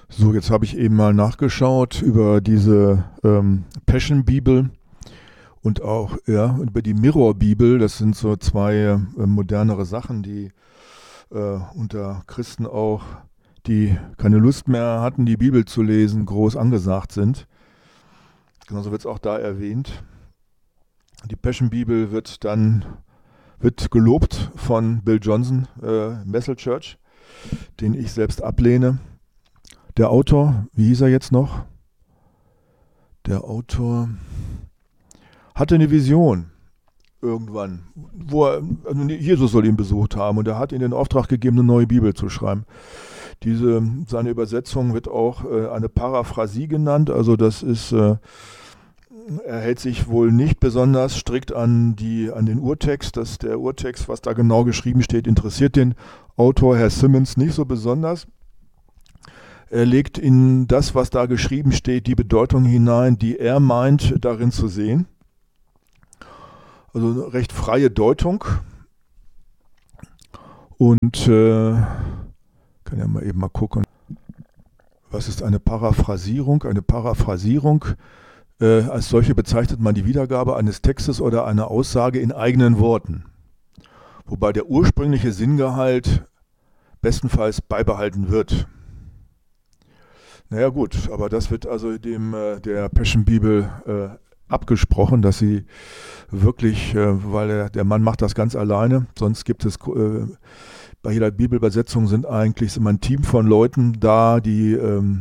So, jetzt habe ich eben mal nachgeschaut über diese Passion-Bibel und auch über die Mirror-Bibel. Das sind so zwei modernere Sachen, die unter Christen auch, die keine Lust mehr hatten, die Bibel zu lesen, groß angesagt sind. Genauso wird es auch da erwähnt. Die Passion-Bibel wird gelobt von Bill Johnson, Bethel Church, den ich selbst ablehne. Der Autor, wie hieß er jetzt noch? Der Autor hatte eine Vision irgendwann, Jesus soll ihn besucht haben und er hat ihm den Auftrag gegeben, eine neue Bibel zu schreiben. Seine Übersetzung wird auch eine Paraphrasie genannt, also das ist, er hält sich wohl nicht besonders strikt an den Urtext, der Urtext, was da genau geschrieben steht, interessiert den Autor, Herr Simmons, nicht so besonders. Er legt in das, was da geschrieben steht, die Bedeutung hinein, die er meint, darin zu sehen. Also eine recht freie Deutung. Und kann ja mal eben mal gucken. Was ist eine Paraphrasierung? Eine Paraphrasierung, als solche bezeichnet man die Wiedergabe eines Textes oder einer Aussage in eigenen Worten. Wobei der ursprüngliche Sinngehalt bestenfalls beibehalten wird. Naja gut, aber das wird also der Passion Bibel abgesprochen, dass sie wirklich, weil der Mann macht das ganz alleine, sonst gibt es bei jeder Bibelübersetzung sind eigentlich immer ein Team von Leuten da, die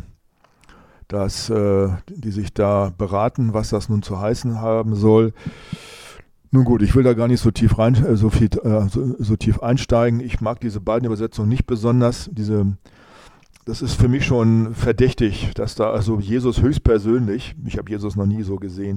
sich da beraten, was das nun zu heißen haben soll. Nun gut, ich will da gar nicht so tief einsteigen. Ich mag diese beiden Übersetzungen nicht besonders. Das ist für mich schon verdächtig, dass da also Jesus höchstpersönlich, ich habe Jesus noch nie so gesehen,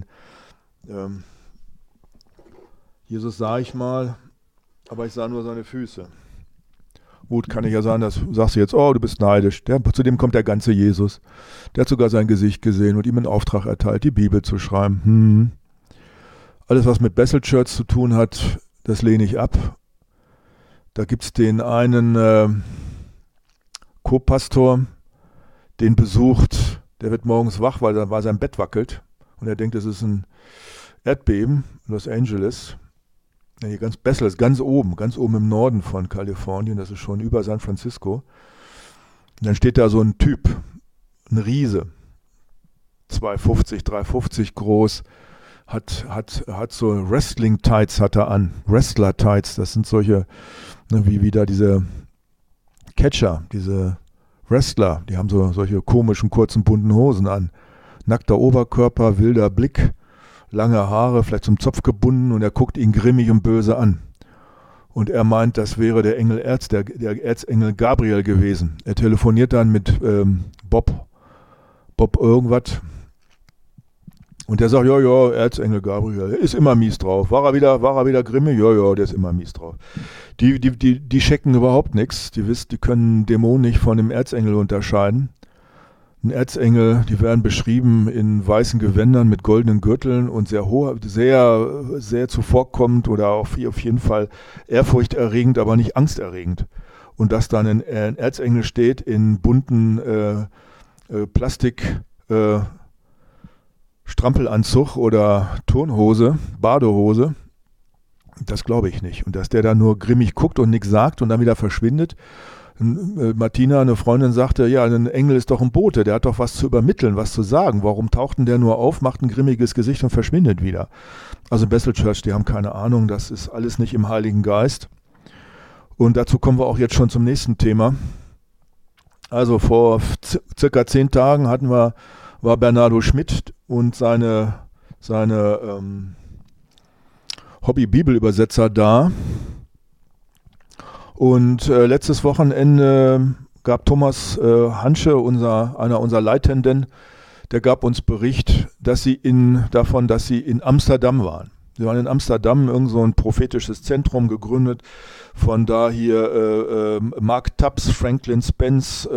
Jesus sah ich mal, aber ich sah nur seine Füße. Gut, kann ich ja sagen, das sagst du jetzt, oh, du bist neidisch. Zu dem kommt der ganze Jesus. Der hat sogar sein Gesicht gesehen und ihm einen Auftrag erteilt, die Bibel zu schreiben. Alles, was mit Bethel Church zu tun hat, das lehne ich ab. Da gibt es den einen Co-Pastor, den besucht, der wird morgens wach, weil sein Bett wackelt und er denkt, es ist ein Erdbeben in Los Angeles. Ja, hier Bethel ist ganz oben im Norden von Kalifornien, das ist schon über San Francisco. Und dann steht da so ein Typ, ein Riese, 2,50, 3,50 groß, hat so Wrestling-Tights hat er an, Wrestler-Tights, das sind solche, wie wieder diese Catcher, diese Wrestler, die haben solche komischen, kurzen, bunten Hosen an. Nackter Oberkörper, wilder Blick, lange Haare, vielleicht zum Zopf gebunden und er guckt ihn grimmig und böse an. Und er meint, das wäre der Erzengel Gabriel gewesen. Er telefoniert dann mit Bob irgendwas. Und der sagt, ja, Erzengel Gabriel, ist immer mies drauf. War er wieder grimmig? Ja, der ist immer mies drauf. Die checken überhaupt nichts. Die können Dämonen nicht von dem Erzengel unterscheiden. Ein Erzengel, die werden beschrieben in weißen Gewändern mit goldenen Gürteln und sehr sehr zuvorkommend oder auf jeden Fall ehrfurchterregend, aber nicht angsterregend. Und dass dann ein Erzengel steht in bunten Plastik Strampelanzug oder Turnhose, Badehose, das glaube ich nicht. Und dass der da nur grimmig guckt und nichts sagt und dann wieder verschwindet. Martina, eine Freundin, sagte, ja, ein Engel ist doch ein Bote, der hat doch was zu übermitteln, was zu sagen. Warum taucht denn der nur auf, macht ein grimmiges Gesicht und verschwindet wieder? Also Bethel Church, die haben keine Ahnung, das ist alles nicht im Heiligen Geist. Und dazu kommen wir auch jetzt schon zum nächsten Thema. Also vor circa 10 Tagen war Bernardo Schmidt und seine Hobby-Bibelübersetzer da. Und letztes Wochenende gab Thomas Hansche, einer unserer Leitenden, der gab uns Bericht, dass sie in Amsterdam waren. Sie waren in Amsterdam, irgend so ein prophetisches Zentrum gegründet, von da hier Mark Tubbs, Franklin Spence,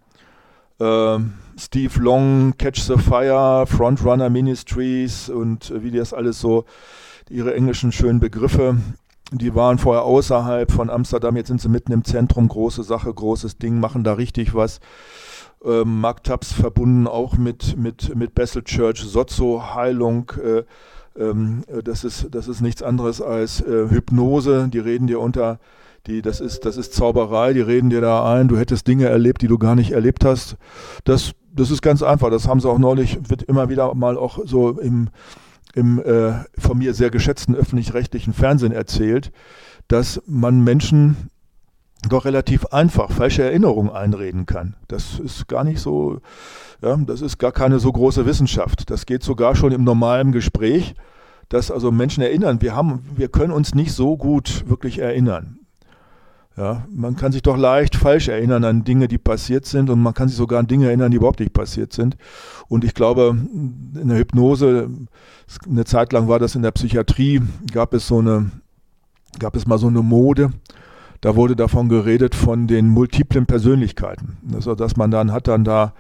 Steve Long, Catch the Fire, Frontrunner Ministries und wie das alles so, ihre englischen schönen Begriffe, die waren vorher außerhalb von Amsterdam, jetzt sind sie mitten im Zentrum, große Sache, großes Ding, machen da richtig was. Mark Tubbs verbunden auch mit Bethel Church, Sozo-Heilung, das ist nichts anderes als Hypnose, die reden dir das ist Zauberei, die reden dir da ein, du hättest Dinge erlebt, die du gar nicht erlebt hast. Das ist ganz einfach, das haben sie auch neulich, wird immer wieder mal auch so im von mir sehr geschätzten öffentlich-rechtlichen Fernsehen erzählt, dass man Menschen doch relativ einfach falsche Erinnerungen einreden kann. Das ist gar nicht so, ja, das ist gar keine so große Wissenschaft. Das geht sogar schon im normalen Gespräch, dass also Menschen erinnern. Wir können uns nicht so gut wirklich erinnern. Ja, man kann sich doch leicht falsch erinnern an Dinge, die passiert sind, und man kann sich sogar an Dinge erinnern, die überhaupt nicht passiert sind. Und ich glaube, in der Hypnose, eine Zeit lang war das in der Psychiatrie, gab es mal so eine Mode. Da wurde davon geredet von den multiplen Persönlichkeiten. Also, dass man dann hat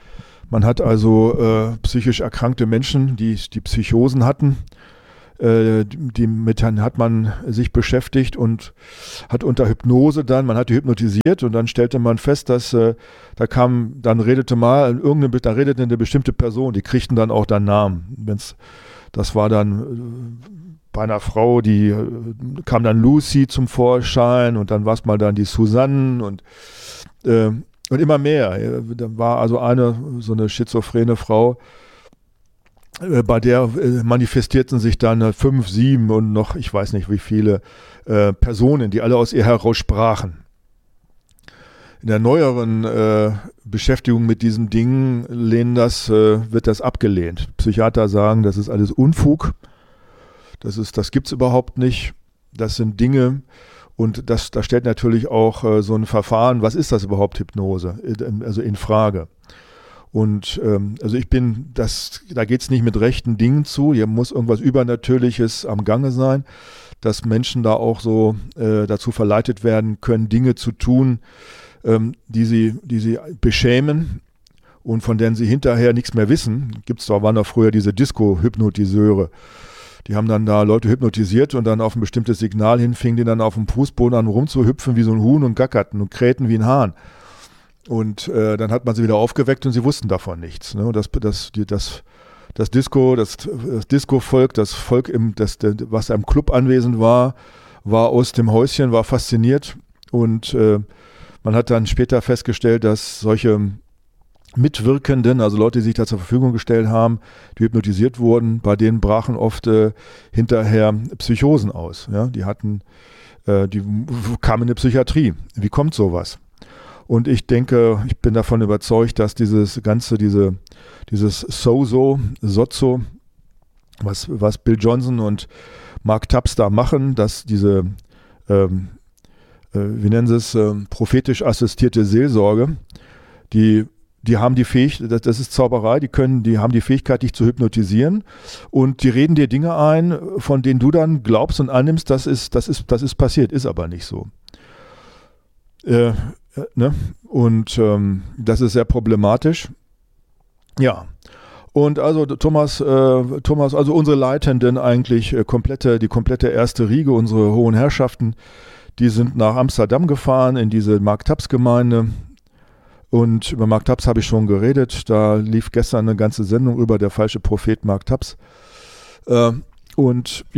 psychisch erkrankte Menschen, die Psychosen hatten, mit hat man sich beschäftigt und hat unter Hypnose man hat die hypnotisiert, und dann stellte man fest, dass dann redete eine bestimmte Person, die kriegten dann auch dann Namen. Das war dann bei einer Frau, die kam dann Lucy zum Vorschein, und dann war es mal dann die Susanne und immer mehr. Da war also so eine schizophrene Frau, bei der manifestierten sich dann 5, 7 und noch, ich weiß nicht wie viele Personen, die alle aus ihr heraus sprachen. In der neueren Beschäftigung mit diesen Dingen wird das abgelehnt. Psychiater sagen, das ist alles Unfug. Das gibt es überhaupt nicht. Das sind Dinge, und da stellt natürlich auch so ein Verfahren, was ist das überhaupt, Hypnose, also in Frage. Und also da geht es nicht mit rechten Dingen zu, hier muss irgendwas Übernatürliches am Gange sein, dass Menschen da auch so dazu verleitet werden können, Dinge zu tun, die sie beschämen und von denen sie hinterher nichts mehr wissen. Waren da früher diese Disco-Hypnotiseure. Die haben dann da Leute hypnotisiert, und dann auf ein bestimmtes Signal hin fingen die dann auf dem Fußboden an rumzuhüpfen wie so ein Huhn und gackerten und krähten wie ein Hahn. Und dann hat man sie wieder aufgeweckt, und sie wussten davon nichts. Ne? Und das Disco-Volk, das Volk, was im Club anwesend war aus dem Häuschen, war fasziniert, und man hat dann später festgestellt, dass solche Mitwirkenden, also Leute, die sich da zur Verfügung gestellt haben, die hypnotisiert wurden, bei denen brachen oft hinterher Psychosen aus. Ja? Die kamen in die Psychiatrie. Wie kommt sowas? Und ich denke, ich bin davon überzeugt, dass dieses Sozo, was Bill Johnson und Mark Tubbs da machen, dass diese, wie nennen sie es, prophetisch assistierte Seelsorge, die haben die Fähigkeit, das ist Zauberei, die haben die Fähigkeit, dich zu hypnotisieren, und die reden dir Dinge ein, von denen du dann glaubst und annimmst, das ist passiert, ist aber nicht so. Ne? Und das ist sehr problematisch. Ja. Und also Thomas, also unsere Leitenden eigentlich, die komplette erste Riege, unsere hohen Herrschaften, die sind nach Amsterdam gefahren, in diese Mark Tubbs Gemeinde. Und über Mark Tubbs habe ich schon geredet. Da lief gestern eine ganze Sendung über der falsche Prophet Mark Tubbs. Und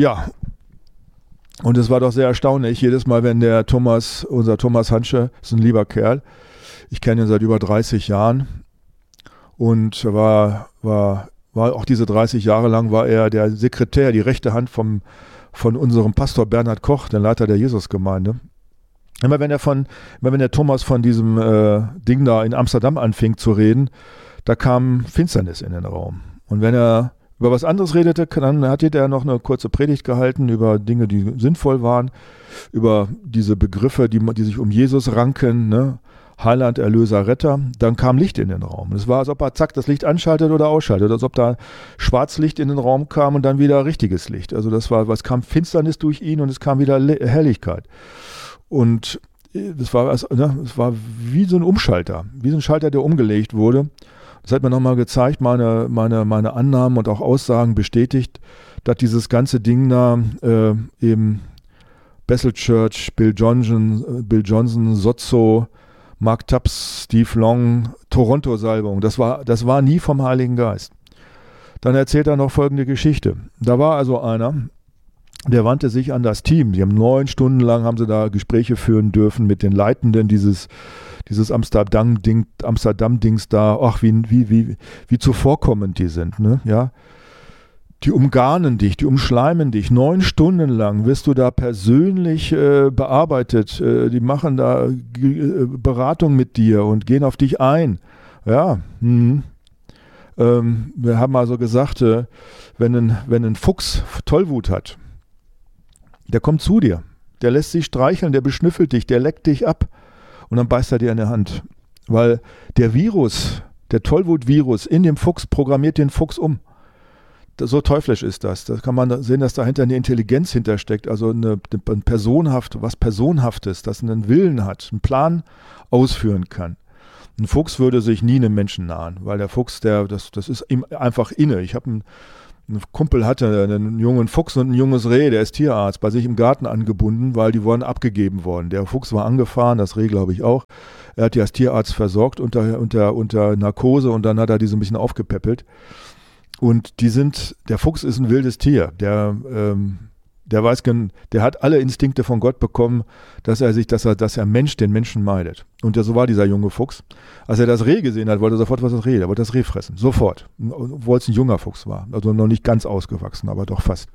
es war doch sehr erstaunlich. Jedes Mal, wenn unser Thomas Hansche, ist ein lieber Kerl, ich kenne ihn seit über 30 Jahren, und war auch diese 30 Jahre lang war er der Sekretär, die rechte Hand von unserem Pastor Bernhard Koch, der Leiter der Jesusgemeinde. Immer wenn der Thomas von diesem Ding da in Amsterdam anfing zu reden, da kam Finsternis in den Raum. Und wenn er über was anderes redete, dann hat er noch eine kurze Predigt gehalten über Dinge, die sinnvoll waren, über diese Begriffe, die sich um Jesus ranken, ne? Heiland, Erlöser, Retter. Dann kam Licht in den Raum. Es war, als ob er das Licht anschaltet oder ausschaltet, als ob da Schwarzlicht in den Raum kam und dann wieder richtiges Licht. Also es kam Finsternis durch ihn, und es kam wieder Helligkeit. Und es war wie so ein Umschalter, wie so ein Schalter, der umgelegt wurde. Das hat mir nochmal gezeigt, meine Annahmen und auch Aussagen bestätigt, dass dieses ganze Ding da eben Bethel Church, Bill Johnson, Sozo, Mark Tubbs, Steve Long, Toronto-Salbung. Das war nie vom Heiligen Geist. Dann erzählt er noch folgende Geschichte. Da war also einer, der wandte sich an das Team. Die haben 9 Stunden lang haben sie da Gespräche führen dürfen mit den Leitenden dieses Amsterdam-Dings da. Ach, wie zuvorkommend die sind, ne? Ja. Die umgarnen dich, die umschleimen dich. 9 Stunden lang wirst du da persönlich bearbeitet. Die machen da Beratung mit dir und gehen auf dich ein. Ja, wir haben also gesagt, wenn ein Fuchs Tollwut hat, der kommt zu dir, der lässt sich streicheln, der beschnüffelt dich, der leckt dich ab und dann beißt er dir in die Hand. Weil der Virus, der Tollwut-Virus in dem Fuchs programmiert den Fuchs um. So teuflisch ist das. Da kann man sehen, dass dahinter eine Intelligenz hintersteckt, also was Personhaftes, das einen Willen hat, einen Plan ausführen kann. Ein Fuchs würde sich nie einem Menschen nahen, weil der Fuchs, das ist ihm einfach inne. Ich habe einen Kumpel hatte einen jungen Fuchs und ein junges Reh, der ist Tierarzt, bei sich im Garten angebunden, weil die wurden abgegeben worden. Der Fuchs war angefahren, das Reh glaube ich auch. Er hat die als Tierarzt versorgt unter Narkose und dann hat er die so ein bisschen aufgepäppelt. Und der Fuchs ist ein wildes Tier, der hat alle Instinkte von Gott bekommen, dass er den Menschen meidet. Und so war dieser junge Fuchs. Als er das Reh gesehen hat, wollte er sofort was das Reh, er wollte das Reh fressen, sofort. Obwohl es ein junger Fuchs war, also noch nicht ganz ausgewachsen, aber doch fast.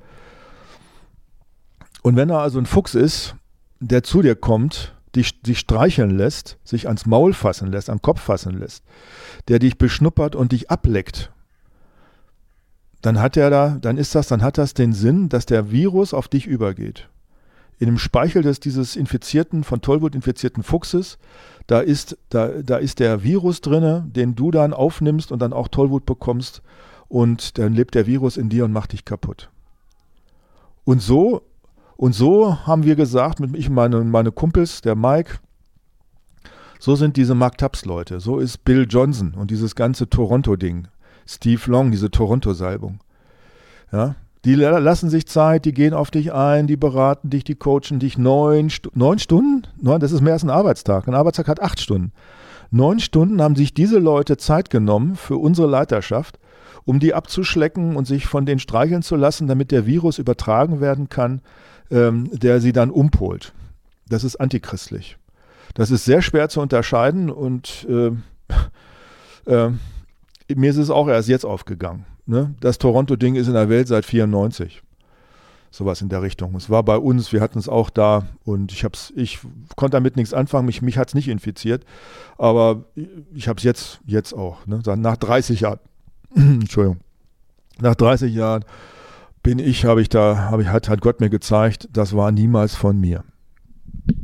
Und wenn er also ein Fuchs ist, der zu dir kommt, dich streicheln lässt, sich ans Maul fassen lässt, am Kopf fassen lässt, der dich beschnuppert und dich ableckt, dann hat das den Sinn, dass der Virus auf dich übergeht. In dem Speichel dieses von Tollwut infizierten Fuchses, da ist der Virus drin, den du dann aufnimmst und dann auch Tollwut bekommst und dann lebt der Virus in dir und macht dich kaputt. Und so haben wir gesagt, ich und meine Kumpels, der Mike, so sind diese Mark Taps-Leute, so ist Bill Johnson und dieses ganze Toronto-Ding. Steve Long, diese Toronto-Salbung. Ja, die lassen sich Zeit, die gehen auf dich ein, die beraten dich, die coachen dich 9 Stunden? Das ist mehr als ein Arbeitstag. Ein Arbeitstag hat 8 Stunden. 9 Stunden haben sich diese Leute Zeit genommen für unsere Leiterschaft, um die abzuschlecken und sich von denen streicheln zu lassen, damit der Virus übertragen werden kann, der sie dann umpolt. Das ist antichristlich. Das ist sehr schwer zu unterscheiden und mir ist es auch erst jetzt aufgegangen. Ne? Das Toronto-Ding ist in der Welt seit 1994. Sowas in der Richtung. Es war bei uns, wir hatten es auch da und ich konnte damit nichts anfangen, mich hat es nicht infiziert, aber ich habe es jetzt auch. Ne? Nach 30 Jahren, Entschuldigung, nach 30 Jahren hat Gott mir gezeigt, das war niemals von mir.